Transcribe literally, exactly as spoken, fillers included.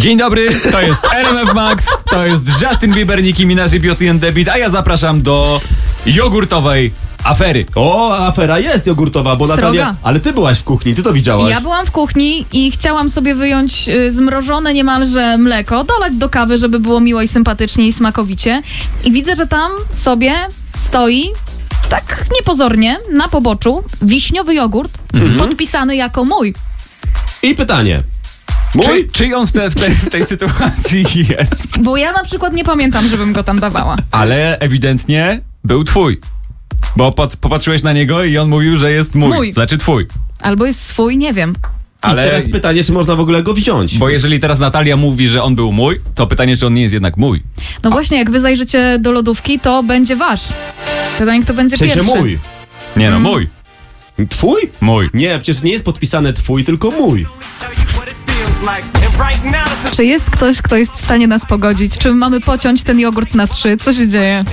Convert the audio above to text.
Dzień dobry, to jest R M F Max, to jest Justin Bieber, Nicki Minaj i Beauty and the Beat, a ja zapraszam do jogurtowej afery. O, afera jest jogurtowa, bo Sroga. Natalia... Ale ty byłaś w kuchni, ty to widziałaś. Ja byłam w kuchni i chciałam sobie wyjąć y, zmrożone niemalże mleko, dolać do kawy, żeby było miło i sympatycznie i smakowicie. I widzę, że tam sobie stoi, tak niepozornie, na poboczu, wiśniowy jogurt, Mhm. podpisany jako mój. I pytanie. Mój? Czy, czy on w, te, w, te, w tej sytuacji jest? Bo ja na przykład nie pamiętam, żebym go tam dawała. Ale ewidentnie był twój. Bo pod, popatrzyłeś na niego i on mówił, że jest mój, Mój. znaczy twój. Albo jest swój, nie wiem. Ale I teraz pytanie, czy można w ogóle go wziąć? Bo jeżeli teraz Natalia mówi, że on był mój, to pytanie, czy on nie jest jednak mój. No właśnie, jak wy zajrzycie do lodówki, to będzie wasz. Pytanie, kto będzie W sensie pierwszy. mój. Nie no, Mm. mój. Twój? Mój. Nie, przecież nie jest podpisane twój, tylko mój. Czy jest ktoś, kto jest w stanie nas pogodzić? Czy mamy pociąć ten jogurt na trzy? Co się dzieje?